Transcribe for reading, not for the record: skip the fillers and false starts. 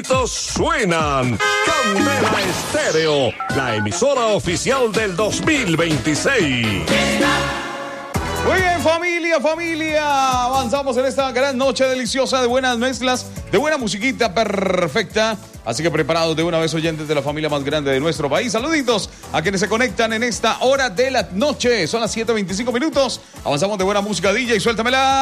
Suenan Candela Estéreo, la emisora oficial del 2026. Muy bien, familia, avanzamos en esta gran noche deliciosa de buenas mezclas, de buena musiquita perfecta. Así que preparados de una vez, oyentes de la familia más grande de nuestro país. Saluditos a quienes se conectan en esta hora de la noche. Son las 7:25 minutos. Avanzamos de buena música, DJ, suéltamela.